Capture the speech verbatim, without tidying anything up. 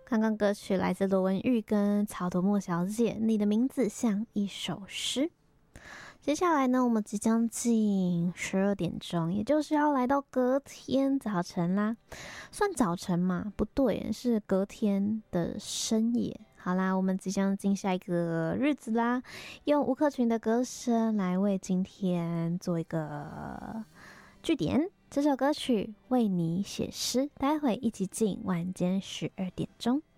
刚刚歌曲来自罗文玉跟草头莫小姐，你的名字像一首诗。接下来呢，我们即将进十二点钟，也就是要来到隔天早晨啦。算早晨嘛？不对，是隔天的深夜。好啦，我们即将进下一个日子啦，用吴克群的歌声来为今天做一个句点。这首歌曲为你写诗，待会一起进晚间十二点钟。